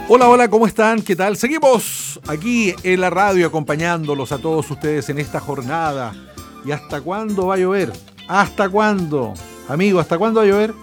Hola, hola, ¿cómo están? ¿Qué tal? Seguimos aquí en la radio acompañándolos a todos ustedes en esta jornada. ¿Y hasta cuándo va a llover? ¿Hasta cuándo? Amigo, ¿hasta cuándo va a llover?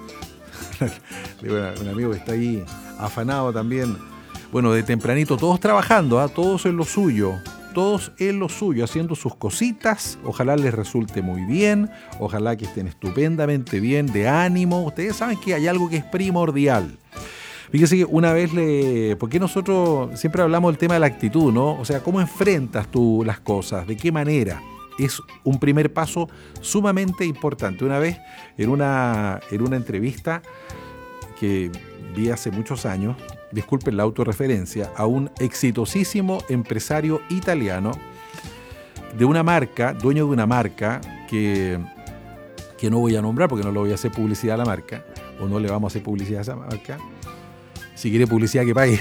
Un amigo que está ahí afanado también. Bueno, de tempranito, todos trabajando, todos en lo suyo. Todos en lo suyo, haciendo sus cositas. Ojalá les resulte muy bien. Ojalá que estén estupendamente bien, de ánimo. Ustedes saben que hay algo que es primordial. Fíjese que una vez porque nosotros siempre hablamos del tema de la actitud, ¿no? O sea, ¿cómo enfrentas tú las cosas? ¿De qué manera? Es un primer paso sumamente importante. Una vez, en una entrevista que vi hace muchos años, disculpen la autorreferencia, a un exitosísimo empresario italiano de una marca, dueño de una marca que no voy a nombrar porque no le voy a hacer publicidad a la marca, o no le vamos a hacer publicidad a esa marca. Si quiere publicidad, que pague.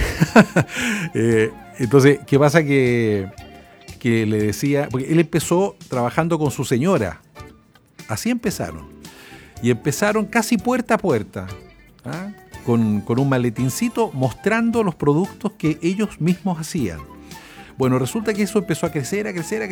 Entonces, ¿qué pasa? Que le decía, porque él empezó trabajando con su señora. Así empezaron. Y empezaron casi puerta a puerta, con un maletincito mostrando los productos que ellos mismos hacían. Bueno, resulta que eso empezó a crecer,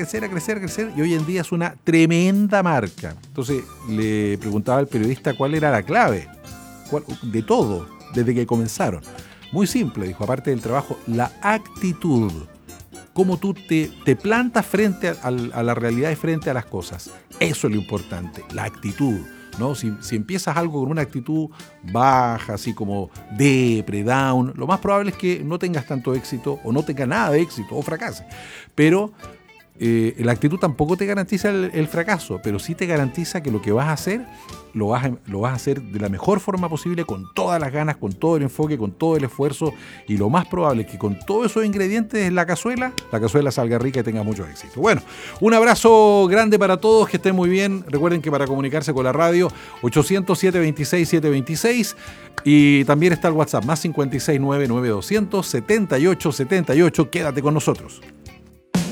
y hoy en día es una tremenda marca. Entonces, le preguntaba al periodista cuál era la clave de todo, desde que comenzaron. Muy simple, dijo, aparte del trabajo, la actitud. Cómo tú te plantas frente a la realidad y frente a las cosas. Eso es lo importante, la actitud, ¿no? Si empiezas algo con una actitud baja, así como depre, down, lo más probable es que no tengas tanto éxito, o no tengas nada de éxito, o fracases. Pero la actitud tampoco te garantiza el fracaso, pero sí te garantiza que lo que vas a hacer, lo vas a hacer de la mejor forma posible, con todas las ganas, con todo el enfoque, con todo el esfuerzo, y lo más probable es que con todos esos ingredientes en la cazuela salga rica y tenga mucho éxito. Bueno, un abrazo grande para todos, que estén muy bien. Recuerden que para comunicarse con la radio, 800-726-726, y también está el WhatsApp, más 569-9200-7878. Quédate con nosotros.